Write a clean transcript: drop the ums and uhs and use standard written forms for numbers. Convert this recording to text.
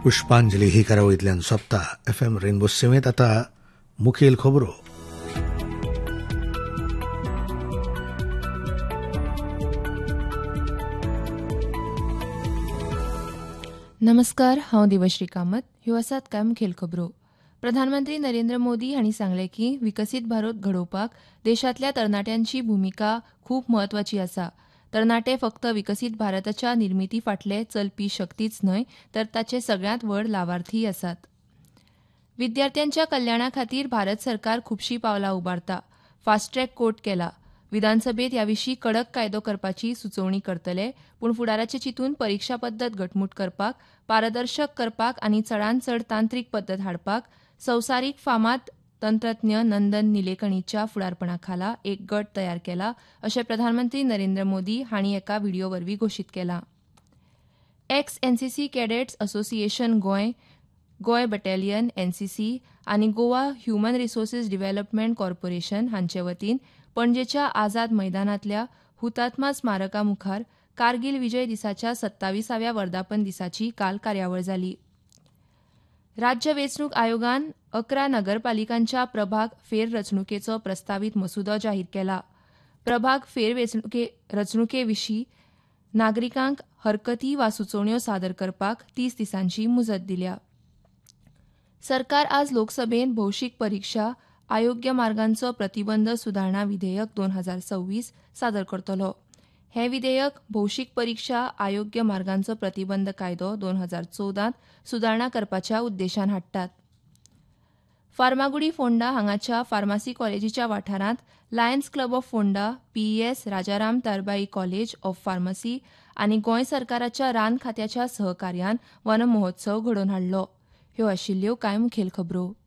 पुष्पांजली ही करावळींतल्यान सोंपता. FM rainbow सेवेंत आतां मुखेल खबरो. नमस्कार, हांव देवश्री कामत. ह्यो आसात कांय मुखेल खबरो. प्रधानमंत्री नरेंद्र मोदी हांणी सांगलें की विकसीत भारत घडोवपाक देशांतल्या तरणाट्यांची भुमिका खूब म्हत्वाची आसा. तरणाटे फक्त विकसीत भारताच्या निर्मिती फाटले चलपी शक्तीच न्हय, तर ताचे सगळ्यांत व्हड लावार्थीय आसात. विद्यार्थ्यांच्या कल्याणा खातीर भारत सरकार खुबशीं पावलां उबारता. फास्ट ट्रॅक कोर्ट केला. विधानसभेत ह्या विशीं कडक कायदो करपाची सुचोवणी करतले, पूण फुडाराचे चिंतून परीक्षा पद्दत घटमूट करपाक, पारदर्शक करपाक आनी चडांत चड तांत्रीक पद्दत हाडपाक संवसारीक फामाद तंत्रज्ञ नंदन निलेकणीच्या फुडारपणा खाला एक गट तयार केला, अशें प्रधानमंत्री नरेंद्र मोदी हांणी एका व्हिडिओ वरवीं घोशीत केलां. Ex NCC cadets association Goa, Goa battalion NCC आनी Goa human resources development corporation हांचे वतीन पणजेच्या आझाद मैदानांतल्या हुतात्मा स्मारका मुखार कारगिल विजय दिसाच्या 27व्या वर्धापन दिसाची काल कार्यावळ जाली. राज्य वेंचणूक आयोगान 11 नगरपालिकांच्या प्रभाग फेररचणुकेचो प्रस्तावीत मसुदो जाहीर केला. प्रभाग फेररचणुके विशीं नागरिकांक हरकती वा सुचोवण्यो सादर करपाक 30 दिसांची मुजत दिल्या. सरकार आज लोकसभेत भौशीक परीक्षा अयोग्य मार्गांचो प्रतिबंध सुदारणा विधेयक 2026 सादर करतलो. हे विधेयक भौशीक परीक्षा अयोग्य मार्गांचो प्रतिबंध कायदो 2014 सुदारणा करपाच्या उद्देशान हाडटात. फार्मागुडी फोंडा हांगाच्या फार्मासी कॉलेजीच्या वाठारांत Lions club of Phonda, PES Rajaram तारबाई college of pharmacy आनी गोंय सरकाराच्या रान खात्याच्या सहकार्यान वन महोत्सव घडोवन हाडलो. ह्यो आशिल्ल्यो कांय मुखेल खबरो.